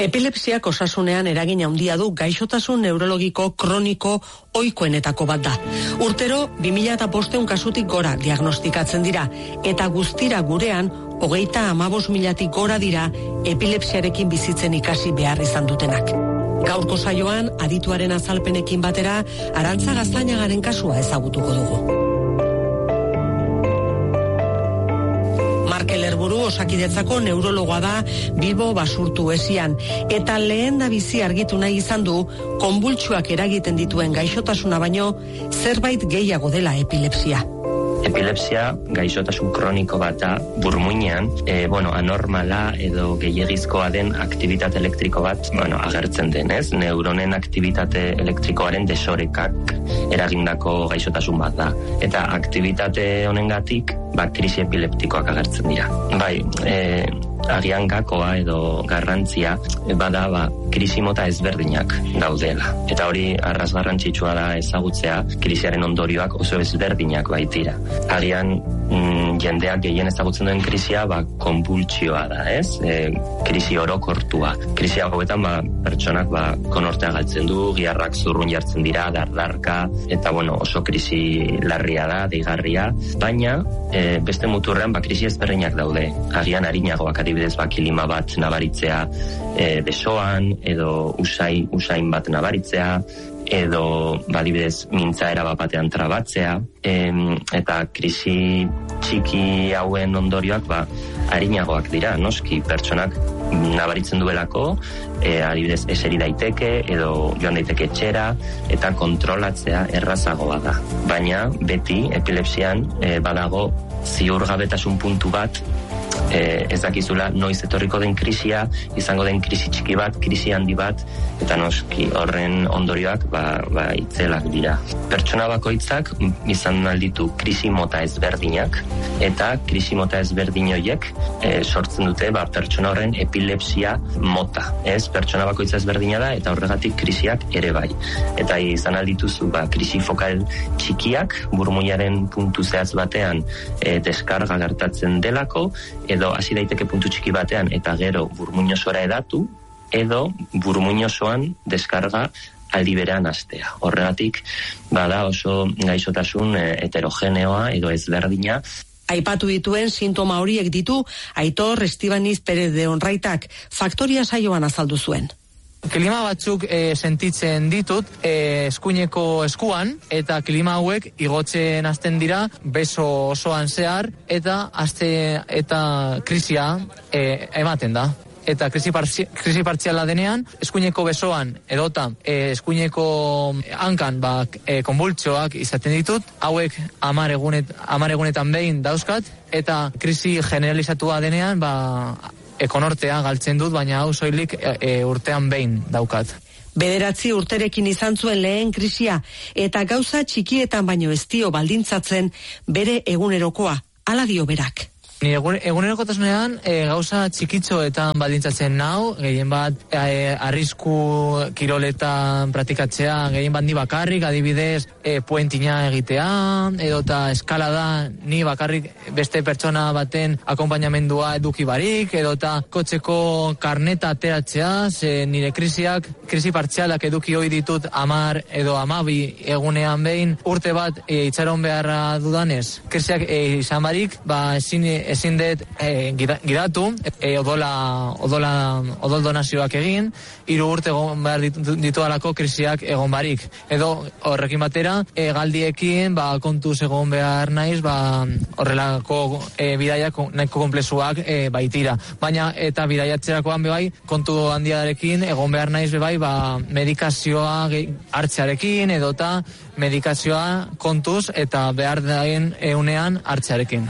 Epilepsiak osasunean eragin handia du, gaixotasun neurologiko kroniko ohikoenetako bat da. Urtero 2500 kasutik gora diagnostikatzen dira, eta guztira gurean 35.000-tik gora dira epilepsiarekin bizitzen ikasi behar izan dutenak. Gaurko saioan, adituaren azalpenekin batera, Arantza Gaztainagaren kasua ezagutuko dugu. Markel Herburu Osakidetzako neurologoa da Bilbo Basurtu esian, eta lehen da bizi argitu nahi izan du konbultsuak eragiten dituen gaixotasuna baino zerbait gehiago dela epilepsia. Epilepsia gaixotasun kroniko bat da, burmuinean, anormala edo gehiegizkoa den aktibitate elektriko bat, agertzen denez, neuronen aktibitate elektrikoaren desorekak eragindako gaixotasun bat da. Eta aktibitate honengatik, krisi epileptikoak agertzen dira. Agian gakoa edo garrantzia bada krisi mota ezberdinak daudela. Eta hori arras garrantzitsua da ezagutzea, krisiaren ondorioak oso ezberdinak baitira. Agian jendeak gehien ezagutzen duen krisia konbultsioa da, ez? Krisi orokortua. Krisi hauetan pertsonak konortea galtzen du, giharrak zurrun jartzen dira, dardarka, eta oso krisi larria da, deigarria. Baina beste muturrean krisi ezberdinak daude. Agian arinagoak adibidez kilima bat nabaritzea besoan, edo usain bat nabaritzea, edo adibidez mintzaera batean trabatzea, eta krisi txiki hauen ondorioak arinagoak dira, noski pertsonak nabaritzen duelako, adibidez eseri daiteke edo joan daiteke etxera, eta kontrolatzea errazagoa da. Baina beti epilepsian badago ziurgabetasun puntu bat, ez dakizula noiz etorriko den krisia, izango den krisi txiki bat, krisi handi bat, eta noski horren ondorioak itzelak dira. Pertsona bakoitzak izan alditu krisi mota ezberdinak, eta krisi mota ezberdin horiek sortzen dute pertsona horren epilepsia mota. Ez, pertsona bakoitza ezberdina da, eta horregatik krisiak ere bai. Eta izan aldituzu krisi fokal txikiak, burmuinaren puntu zehaz batean deskarga gertatzen delako, edo hasi daiteke puntu txiki batean eta gero burmuin osoa edatu, edo burmuin osoan deskarga aldi berean hastea. Horregatik, bada oso gaixotasun heterogeneoa edo ezberdina. Aipatu dituen sintoma horiek ditu Aitor Estibaniz Perez de Onraitak faktoria saioan azaldu zuen. Klima batzuk sentitzen ditut eskuineko eskuan, eta klima hauek igotzen hasten dira beso osoan zehar, eta krisia ematen da. Eta krisi partziala denean, eskuineko besoan edota eskuineko hankan konbultsioak izaten ditut, hauek 10 egunetan behin dauzkat, eta krisi generalizatua denean konortea galtzen dut, baina hau soilik urtean behin daukat. 9 urterekin izan zuen lehen krisia, eta gauza txikietan baino ez dio baldintzatzen bere egunerokoa, hala dio berak. Ni egunerokotasunean gauza txikitxoetan baldintzatzen nau, gehien bat arrisku kiroletan praktikatzea, gehien bat ni bakarrik, adibidez puentina egitea, edota eskalada ni bakarrik beste pertsona baten akonpainamendua eduki barik, edota kotxeko karneta ateratzea, ze nire krisi partzialak eduki hoi ditut 10 edo 12 egunean behin, urte bat itxaron beharra dudanez. Krisiak izan barik, ezin dut gidatu, odol donazioak egin, 3 urte egon behar ditualako krisiak egon barik. Edo horrekin batera, galdiekin kontuz egon behar naiz, horrelako bidaiak nahiko konplexuak baitira. Baina eta bidaiatzerakoan bebai, kontu handiarekin egon behar naiz bebai, medikazioa hartzearekin, edota medikazioa kontuz eta behar daen eunean hartzearekin.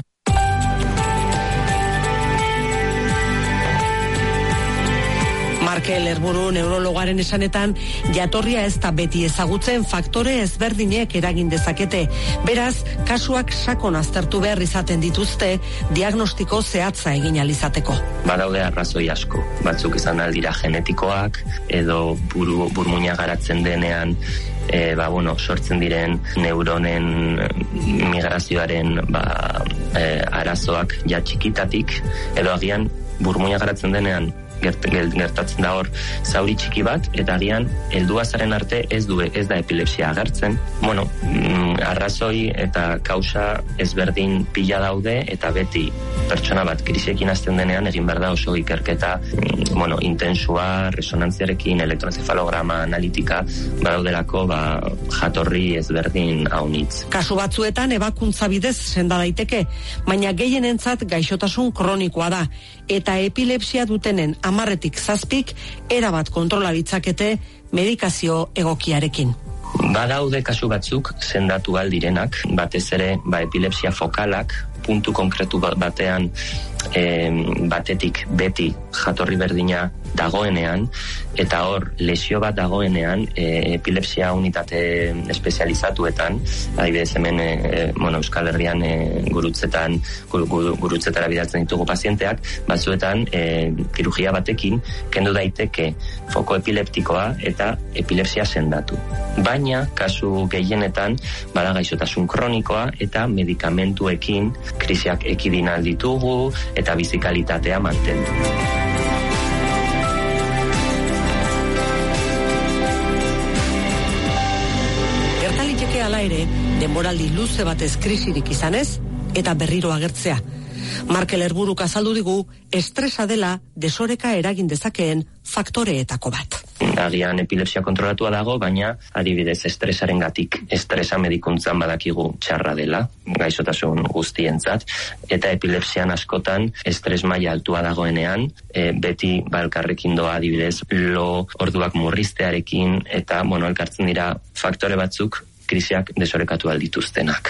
Markel Herburu neurologaren esanetan, jatorria ez da beti ezagutzen, faktore ezberdinek eragin dezakete. Beraz, kasuak sakon aztertu behar izaten dituzte, diagnostiko zehatza egin ahal izateko. Badaude arrazoi asko, batzuk izan aldira genetikoak, edo burmuina garatzen denean, sortzen diren neuronen migrazioaren arazoak ja txikitatik, edo agian burmuina garatzen denean gertatzen da hor zauri txiki bat, eta agian helduazaren arte ez da epilepsia agertzen. Bueno, arrazoi eta kausa ezberdin pila daude, eta beti pertsona bat krisiekin hasten denean egin behar da oso ikerketa intensua, resonantziarekin, elektroencefalograma, analitika, badaudelako jatorri ezberdin haunitz. Kasu batzuetan ebakuntza bidez senda daiteke, baina gehienentzat gaixotasun kronikoa da, eta epilepsia dutenen 10-tik 7 erabat kontrola ditzakete medikazio egokiarekin. Badaude kasu batzuk sendatu aldirenak, batez ere epilepsia fokalak, puntu konkretu batean batetik beti jatorri berdina dagoenean, eta hor lesio bat dagoenean epilepsia unitate espezializatuetan, adibidez hemen Euskal Herrian gurutzetara bidaltzen ditugu pazienteak, batzuetan kirurgia batekin kendu daiteke foko epileptikoa eta epilepsia sendatu. Baina kasu gehienetan bada gaixotasun kronikoa eta medikamentuekin krisiak ekidin alditugu eta bizikalitatea mantendu. Gertaliteke hala ere, denboraldi luze batez krisirik izanez eta berriro agertzea. Markel Herburuk azaldu digu estresa dela desoreka eragin dezakeen faktoreetako bat. Agian epilepsia kontrolatua dago, baina adibidez estresarengatik estresa medikuntzan badakigu txarra dela, gaixotasun guztientzat, eta epilepsian askotan estres maila altua dagoenean, beti elkarrekin doa adibidez lo orduak murriztearekin, eta elkartzen dira faktore batzuk krisiak desorekatu aldituztenak.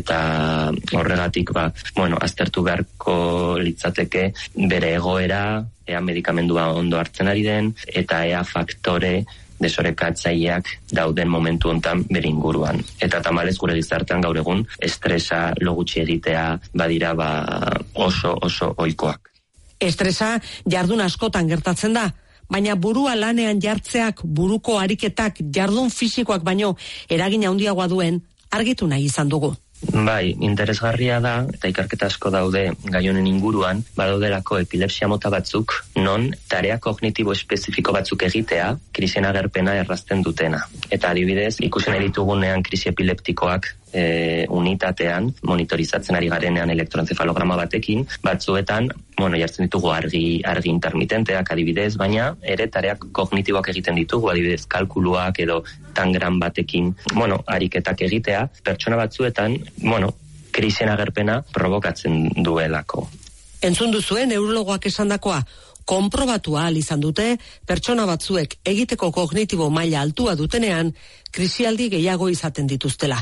Eta horregatik aztertu beharko litzateke bere egoera, ea medikamendua ondo hartzen ari den, eta ea faktore desorekatzaileak dauden momentu hontan bere inguruan. Eta tamalez gure gizartean gaur egun estresa lo gutxi egitea badira oso ohikoak. Estresa jardun askotan gertatzen da, baina burua lanean jartzeak, buruko ariketak, jardun fisikoak baino eragin handiagoa duen argitu nahi izan dugu. Bai, interesgarria da, eta ikerketa asko daude gai honen inguruan, badaudelako epilepsia mota batzuk, non tarea kognitibo espezifiko batzuk egitea, krisien agerpena errazten dutena. Eta adibidez, ikusen editugunean krisi epileptikoak unitatean, monitorizatzen ari garenean elektroencefalograma batekin, batzuetan, jartzen ditugu argi intermitenteak adibidez, baina ere tareak kognitiboak egiten ditugu, adibidez kalkuluak edo tangram batekin, ariketak egitea, pertsona batzuetan, krisien agerpena provokatzen duelako. Entzun duzuen neurologoak esandakoa, konprobatua ahal izan dute, pertsona batzuek egiteko kognitibo maila altua dutenean, krisialdi gehiago izaten dituztela.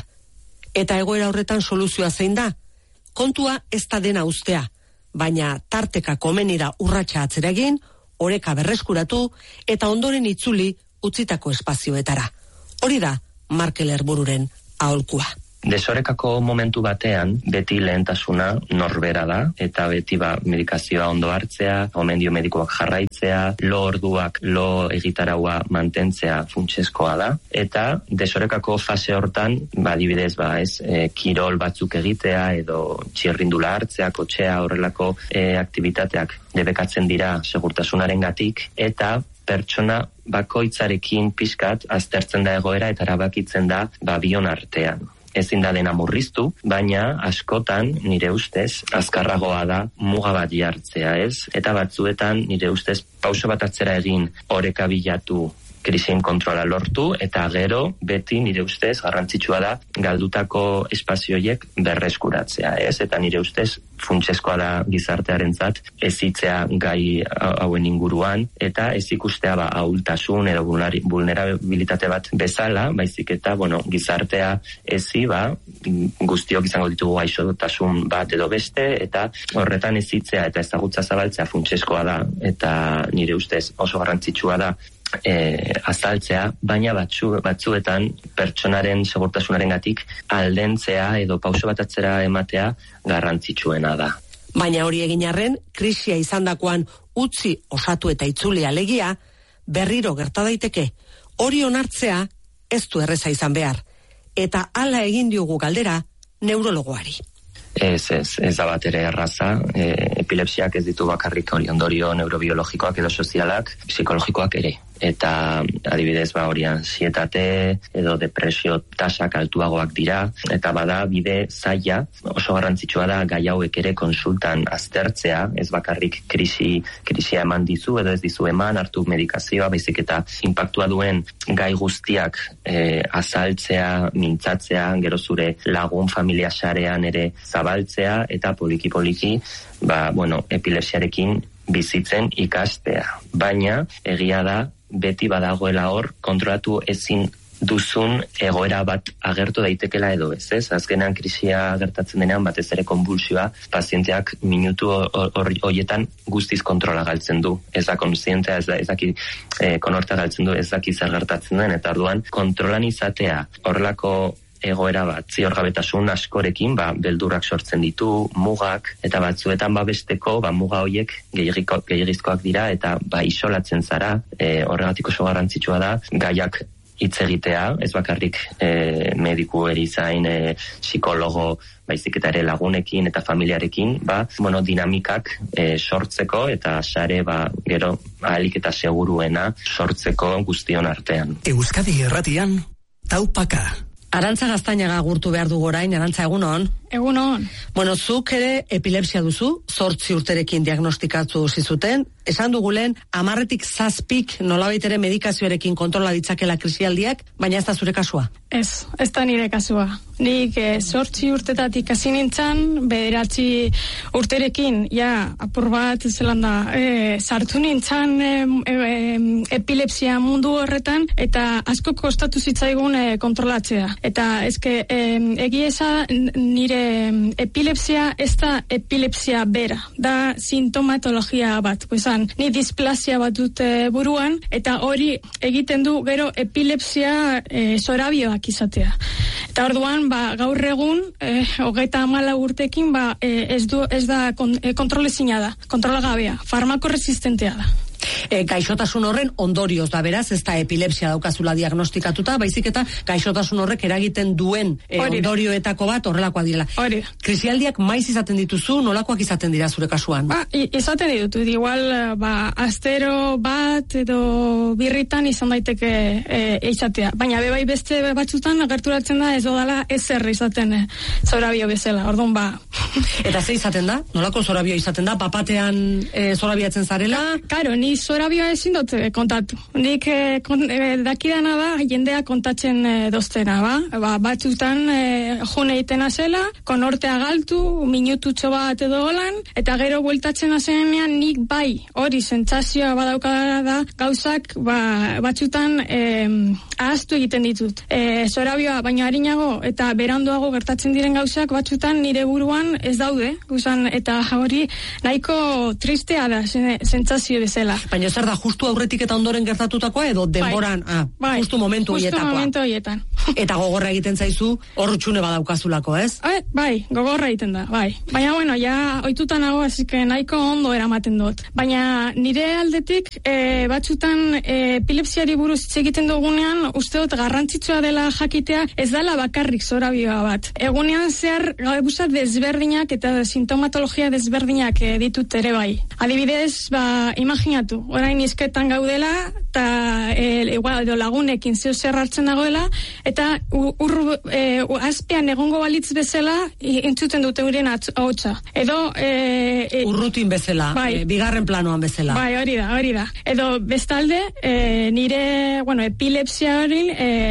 Eta egoera horretan soluzioa zein da? Kontua ez da dena ustea, baina tarteka komeni da urratsa atzera egin, oreka berreskuratu eta ondoren itzuli utzitako espazioetara. Hori da Markel Herbururen aholkua. Desorekako momentu batean, beti lehentasuna norbera da, eta beti medikazioa ondo hartzea, gomendio medikoak jarraitzea, lo orduak, lo egitaraua mantentzea funtsezkoa da, eta desorekako fase hortan, adibidez, kirol batzuk egitea, edo txirrindula hartzea, kotxea, horrelako aktibitateak debekatzen dira segurtasunarengatik, eta pertsona bakoitzarekin pixkat aztertzen da egoera eta erabakitzen da bion artean. Ezin da dena murriztu, baina askotan nire ustez azkarragoa da muga bat jartzea, ez? Eta batzuetan nire ustez pauso bat atzera egin oreka bilatu krisien kontrola lortu, eta gero beti nire ustez garrantzitsua da galdutako espazioiek berreskuratzea, ez? Eta nire ustez funtsezkoa da gizartearentzat ezitzea gai hauen inguruan, eta ez ikustea ahultasun edo vulnerabilitate bat bezala, baizik eta gizartea ezi guztiok izango ditugu gaixotasun bat edo beste, eta horretan ezitzea eta ezagutza zabaltzea funtsezkoa da, eta nire ustez oso garrantzitsua da azaltzea, baina batzuetan pertsonaren segurtasunarengatik aldentzea edo pauso bat atzera ematea garrantzitsuena da. Baina hori egin arren, krisia izandakoan utzi osatu eta itzuli alegia, berriro gerta daiteke. Hori onartzea ez du erreza izan behar. Eta hala egin diogu galdera neurologoari. Ez da bat ere erraza. Epilepsiak ez ditu bakarrik ondorio neurobiologikoak edo sozialak, psikologikoak ere. Eta adibidez hori ansietate edo depresio tasak altuagoak dira, eta bada bide zaila, oso garrantzitsua da gai hauek ere konsultan aztertzea, ez bakarrik krisia eman dizu edo ez dizu eman, hartu medikazioa, baizik eta inpaktua duen gai guztiak azaltzea, mintzatzea, gero zure lagun familia sarean ere zabaltzea, eta poliki epilepsiarekin bizitzen ikastea. Baina egia da beti badagoela hor kontrolatu ezin duzun egoera bat agertu daitekela edo ez. Azkenean krisia gertatzen denean batez ere konbulsioa, pazienteak minutu horietan guztiz kontrola galtzen du. Ez da konsientea, ez daki konortea galtzen du, ez daki zer gertatzen den, eta orduan kontrolan izatea horrelako egoera bat, ziorgabetasun askorekin, beldurrak sortzen ditu, mugak, eta batzuetan besteko, muga horiek gehiagizkoak dira, eta isolatzen zara, horregatik oso garrantzitsua da, gaiak hitz egitea, ez bakarrik mediku erizain, psikologo, baizik eta ere lagunekin eta familiarekin, dinamikak sortzeko, eta sare gero ahalik eta seguruena sortzeko guztion artean. Euskadi Irratian, Taupaka. Arantza Gaztainaga gurtu behar dugu orain. Arantza, egunon? Egunon. Bueno, zuk ere epilepsia duzu, 8 urterekin diagnostikatu zizuten. Esan dugulen, 10-tik 7 nolabait ere medikazioarekin kontrola ditzakela krisialdiak, baina ez da zure kasua? Ez da nire kasua. Nik 8 urtetatik hasi nintzen, 9 urterekin, apur bat sartu nintzen epilepsia mundu horretan, eta asko kostatu zitzaigun kontrolatzea. Eta egia nire epilepsia ez da epilepsia bera, da sintomatologia bat. Ni displasia bat dut buruan, eta hori egiten du gero epilepsia zorabioak izatea. Eta orduan, gaur egun, 34 urtekin, ez da kontrolezina da, kontrolagabea, farmakoresistentea da. Gaixotasun horren ondorioz da, beraz, ez da epilepsia daukazula diagnostikatuta, baizik eta gaixotasun horrek eragiten duen ondorioetako bat horrelakoa direla. Krisialdiak maiz izaten dituzu, nolakoak izaten dira zure kasuan? Izaten ditut, igual, astero bat edo birritan izan daiteke izatea. Baina bebai beste batzutan gerturatzen da ez dodala ezer izaten zorabio bezala, orduan Eta ze izaten da? Nolako zorabio izaten da? Papatean zorabiatzen zarela? Karo, ni zorabioa ezin dut kontatu. Nik dakidana da, jendea kontatzen doztena, batzutan jone egiten azela, konortea galtu, minututxo bat edo holan, eta gero bueltatzen azenean nik hori sentsazioa badaukadara da, gauzak batzutan ahaztu egiten ditut. Zorabioa baina harinago eta beranduago gertatzen diren gauzak batzutan nire buruan ez daude, eta hori nahiko tristea da sentsazio bezala. Baina zer da, justu aurretik eta ondoren gertatutakoa edo denboran, justu momentu horietan. Eta gogorra egiten zaizu, horrutxune badaukazulako, ez? Gogorra egiten da, Baina, ohitutan nago, nahiko ondo eramaten dut. Baina nire aldetik, batzutan epilepsiari buruz egiten dugunean, uste dut garrantzitsua dela jakitea, ez dela bakarrik zorabioa bat. Egunean zehar gauza desberdinak eta sintomatologia desberdinak ditut ere bai. Adibidez, imaginatu, orain izketan gaudela, eta lagunekin zeo zer hartzen dagoela, eta azpean egongo balitz bezala entzuten dute uren ahotsa. Edo urrutin bezala, bigarren planoan bezala. Hori da. Edo bestalde, nire, epilepsia hori,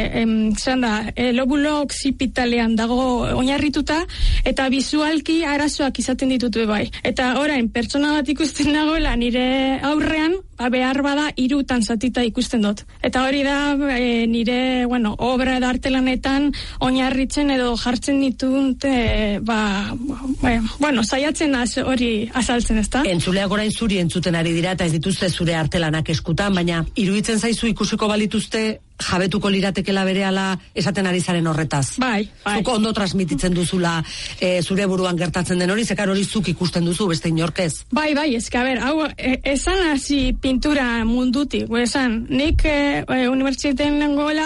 lobulo oksipitalean dago oinarrituta, eta bizualki arazoak izaten ditutu bai. Eta orain, pertsona bat ikusten dagoela nire aurrean, behar bada 3 zatita ikusten dut. Eta hori da nire, obra edo artelanetan oinarritzen edo jartzen ditut, saiatzen hori azaltzen, ezta? Entzuleak orain zuri entzuten ari dira eta ez dituzte zure artelanak eskutan, baina iruditzen zaizu ikusiko balituzte jabetuko liratekela berehala esaten ari zaren horretaz. Bai. Zuko ondo transmititzen duzula zure buruan gertatzen den hori, zekar hori zuk ikusten duzu, beste inorkez. Bai, eske, a ber, hau, esan hasi pintura mundutik, esan, nik unibertsitatean nengoela,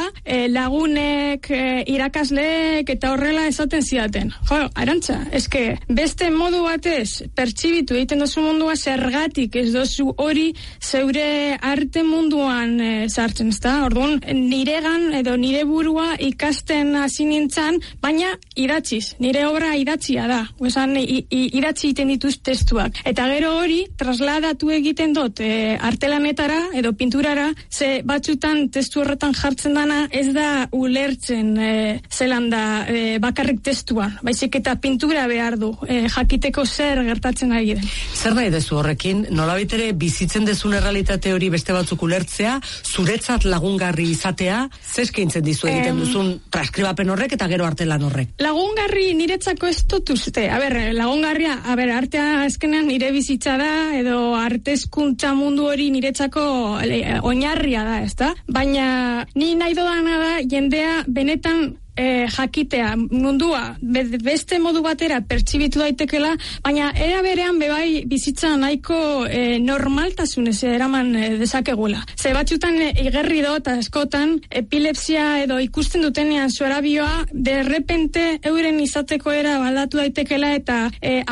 lagunek, irakasleek eta horrela esaten zidaten. Jo, Arantxa, eske, beste modu batez, pertsibitu egiten dozu mundua, zergatik ez dozu hori zeure arte munduan sartzen, ezta? Orduan, niregan edo nire burua ikasten hasi nintzen, baina idatziz, nire obra idatzia da. Esan, idatzi egiten dituz testuak. Eta gero hori, trasladatu egiten dut artelanetara edo pinturara, ze batzutan testu horretan jartzen dana ez da ulertzen zelan da bakarrik testuan, baizik eta pintura behar du, jakiteko zer gertatzen ari den. Zer nahi dezu horrekin, nolabait ere bizitzen dezun errealitate hori beste batzuk ulertzea, zuretzat lagungarri izatea, zeskaintzen dizu egiten duzun transkribapen horrek eta gero artelan horrek? Lagungarri niretzako ez dut uste. Lagungarria, artea azkenean nire bizitza da, edo artezkuntza mundu hori niretzako oinarria da, ezta? Baina ni nahi dodana da jendea benetan jakitea, mundua beste modu batera pertsibitu daitekela, baina era berean bebai bizitza nahiko normaltasunez eraman dezakegula. Ze batzutan igerri dut askotan epilepsia edo ikusten dutenean zorabioa derrepente euren izateko era baldatu daitekela eta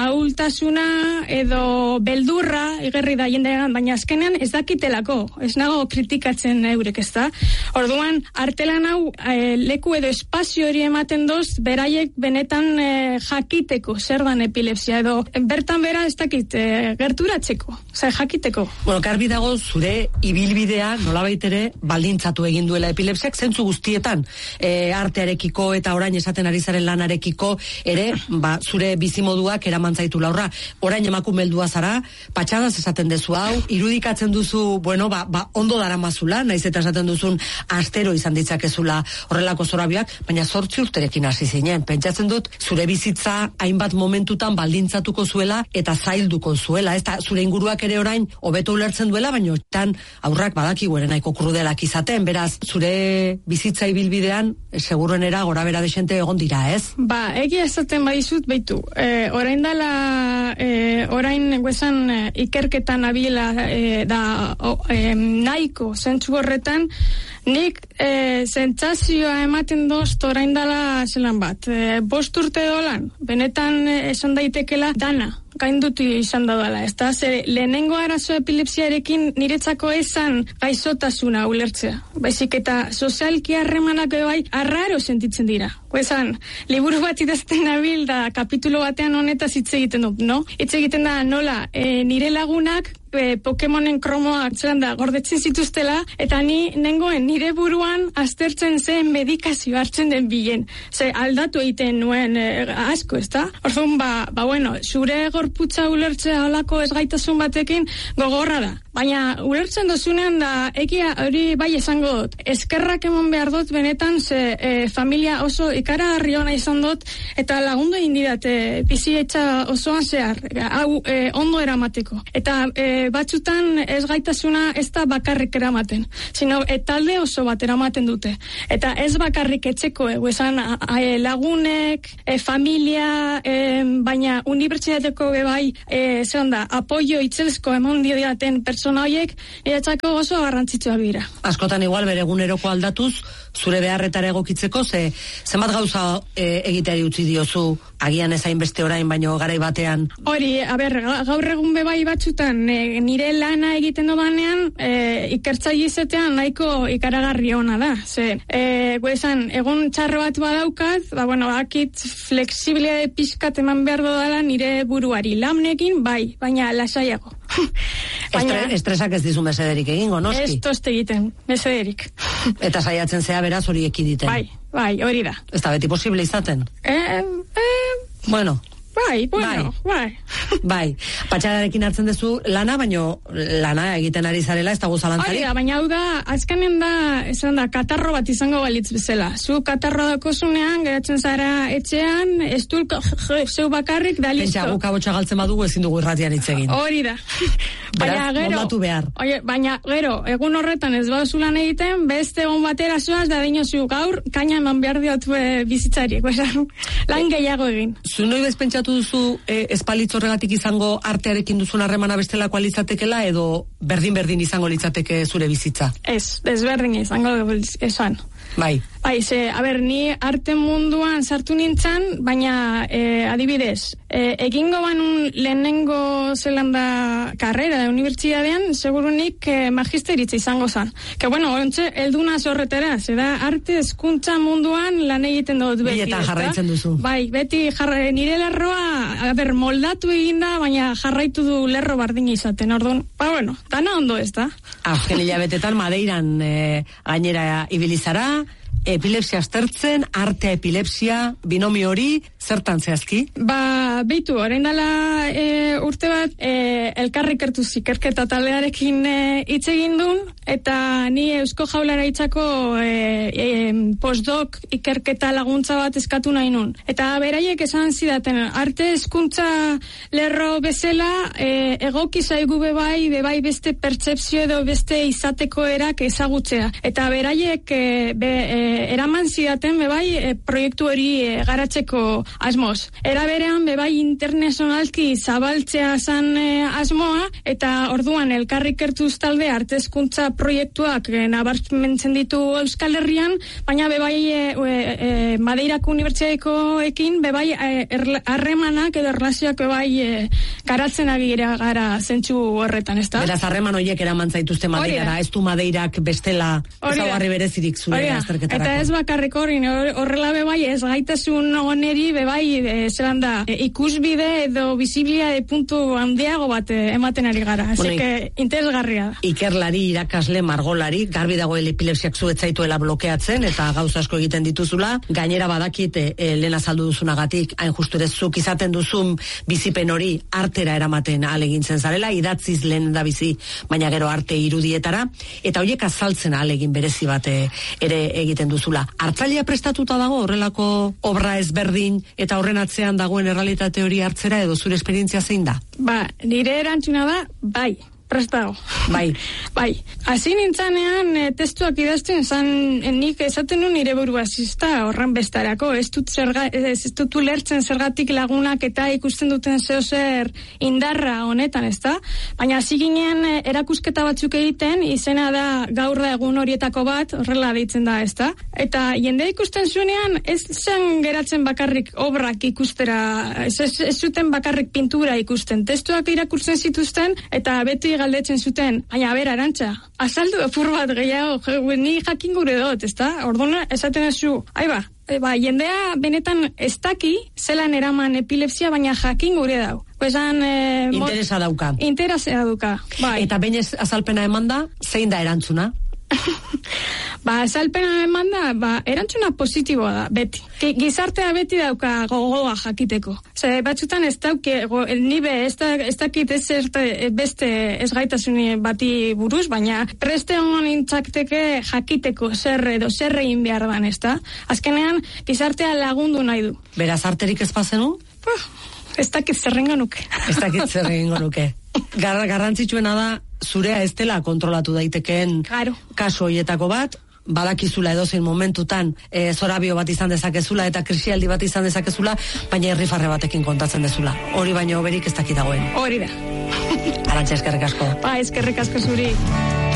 ahultasuna edo beldurra igerri da jendean, baina azkenean ez dakitelako, ez nago kritikatzen eurek, ezta? Orduan, artelan hau leku edo espazio hori ematen doz, beraiek benetan jakiteko zer dan epilepsia, edo bertan bera ez dakit gerturatzeko, jakiteko. Bueno, garbi dago zure ibilbidea nolabait ere baldintzatu egin duela epilepsiak zentzu guztietan, artearekiko eta orain esaten ari zaren lanarekiko ere, zure bizimoduak eraman zaitu laurra. Orain emakumeldua zara, patxadaz esaten dezu hau, irudikatzen duzu, ondo daramazula, naiz eta esaten duzun astero izan ditzakezula horrelako zorabioak, baina 8 urterekin hasi zinen. Pentsatzen dut, zure bizitza hainbat momentutan baldintzatuko zuela eta zailduko zuela. Ez da, zure inguruak ere orain hobeto ulertzen duela, baina tan aurrak badakigu ere nahiko krudelak izaten. Beraz, zure bizitza ibilbidean, seguruenera gora bera desente egon dira, ez? Egia esaten badizut, beitu. Orain dela, orain guezan ikerketan abila nahiko zentzu horretan, nik sentsazioa ematen dozt orain dela zelan bat. 5 urte dolan, benetan esan daitekela dana gaindutu izan dela, ez da? Lehenengo arazo epilepsiarekin niretzako esan gaizotasuna ulertzea. Baizik eta sozialki harremanak bai arraro sentitzen dira. Esan, liburu bat idazten nabil da kapitulo batean honetaz hitz egiten dut, no? Hitz egiten da nola, nire lagunak Pokemonen kromoak gordetzen zituztela, eta ni nengoen nire buruan aztertzen zen medikazio hartzen den bilen. Aldatu egiten nuen asko, ez da? Orduan, zure gorputza ulertzea holako ezgaitasun batekin gogorra da. Baina ulertzen dozunean da, egia hori bai esango dut. Eskerrak emon behar dut benetan, familia oso ikaragarri ona izan dut, eta lagundu egin didate bizietza osoan zehar, hau ondo eramateko. Eta batzutan ez gaitasuna ez da bakarrik eramaten, sino talde oso bat eramaten dute. Eta ez bakarrik etxeko, esan lagunek, familia, baina unibertsitateko bai, apoio itzelezko emon didaten pertsona horiek, niretzako oso garrantzitsua dira. Askotan igual bere eguneroko aldatuz, zure beharretara egokitzeko, zenbat gauza egiteari utzi diozu, agian ezain beste orain, baino garai batean? Hori, gaur egun bebai batzutan, nire lana egiten dodanean, ikertzaile izatean nahiko ikaragarri ona da. Esan, egun txarro bat badaukat, akit fleksibilitate pixkat eman behar dodala nire buruari lanekin, baina lasaiago. Estresak ez dizu mesederik egingo, noski? Ez toste egiten, mesederik. Eta saiatzen zea beraz hori ekiditen. Bai, hori da. Ez da beti posible izaten? Bueno. Bai. Bai, patxadarekin hartzen duzu lana, baino lana egiten ari zarela, ez dago zalantzarik. Baina hau da, azkanen da, esan da, katarro bat izango balitz bezala. Zu katarro dakozunean, geratzen zara etxean, ez du zeu bakarrik da listo. Pentsa, guk abotsa galtzen badugu ezin dugu irratian hitz egin. Hori da. Beraz, moldatu behar. Baina gero, egun horretan ez bauzu lan egiten, beste egon batera zoaz, da dinozu gaur, kaina eman behar diot bizitzari. Lan gehiago egin. Zu noi bezpentsatu duzu espalitz horregatik izango artearekin duzun harremana bestelako litzatekela, edo berdin izango litzateke zure bizitza? Ez berdin izango esan. Bai, ni arte munduan sartu nintzen, baina adibidez, egingo banun lehenengo zelanda karrera de unibertsitatean, segurunik magisteritza izango zan. Ontxe, elduna zorretera, zera arte hezkuntza munduan lan egiten dut beti. Bietan jarraitzen duzu. Bai, beti nire lerroa, moldatu eginda, baina jarraitu du lerro bardin izaten, orduan, dana ondo ez da. Azken hilabetetan Madeiran gainera ibilizara, epilepsia aztertzen, artea epilepsia, binomio hori, zertan zehazki? Beitu, orain dela urte bat, elkarrik hartu ikerketa taldearekin hitz egin duen, eta ni Eusko Jaurlaritzako postdoc ikerketa laguntza bat eskatu nahi nun. Eta beraiek esan zidaten, arte hezkuntza lerro bezala, egoki zaigu bebai beste pertsepzio edo beste izateko erak ezagutzea. Eta beraiek eraman zidaten bebai proiektu hori garatzeko asmoz. Era berean bebai internazionalki zabaltzea zan asmoa, eta orduan elkarrik ertuz talde arte hezkuntza proiektuak nabarmentzen ditu Euskal Herrian, baina bebai Madeirako unibertsitatekoekin bebai harremanak edo erlazioak bebai garatzen agira gara zentsu horretan, ez da? Beraz, harreman horiek eraman zaituzte Madeirara, ez du Madeirak bestela ezaugarri berezirik zure azterketarako. Eta ez bakarrik horrela bebai ez gaitasun oneri bebai ikusbide edo biziblia puntu handiago bat ematen ari gara. Interesgarria da. Ikerlari, irakasle, margolari, garbi dago epilepsiak zuetzaituela blokeatzen, eta gauza asko egiten dituzula. Gainera badakit, lehen azaldu duzunagatik, hain justu ere zuk izaten duzun bizipen hori artera eramaten ahalegintzen zarela, idatziz lehen da bizi, baina gero arte irudietara, eta horiek azaltzen ahalegin berezi bat ere egiten duzula. Hartzailea prestatuta dago horrelako obra ezberdin eta horren atzean dagoen errealitate hori hartzera, edo zure esperientzia zein da? Nire erantzuna da, bai. Prestago. Bai. Hasi nintzanean testuak idazten nik esaten nuen nire burua zizta horren bestarako. Ez dut ulertzen zergatik lagunak eta ikusten duten zer indarra honetan, ez da? Baina hasi ginen erakusketa batzuk egiten, izena da gaur da egun horietako bat, horrela deitzen da, ez da? Eta jende ikusten zuenean ez zen geratzen bakarrik obrak ikustera, ez zuten bakarrik pintura ikusten. Testuak irakurtzen zituzten eta beti galdetzen zuten, baina bera Arantxa, azaldu apur bat gehiago, ni jakin gure dut, ezta? Orduan esaten zu, jendea benetan ez daki zelan eraman epilepsia, baina jakin gure dau. Interesa dauka. Bai. Eta bainez azalpena emanda, zein da erantzuna? Azalpena emanda, erantzuna positiboa da, beti. Gizartea beti dauka gogoa jakiteko. Batzutan ez dauke, nibe ez dakit beste ez gaitasun bati buruz, baina preste hongo nintzakteke jakiteko zer egin behar dan, ez da? Azkenean, gizartea lagundu nahi du. Beraz, arterik ez bazenu? Ez dakit zerrengo nuke. Garrantzitsuena da, zurea ez dela kontrolatu daitekeen kasu horietako bat, badakizula edozein momentutan zorabio bat izan dezakezula eta krisialdi bat izan dezakezula, baina irrifarre batekin kontatzen dezula. Hori baino berik ez dakit dagoen. Hori da. Arantxa, eskerrik asko. Eskerrik asko zuri.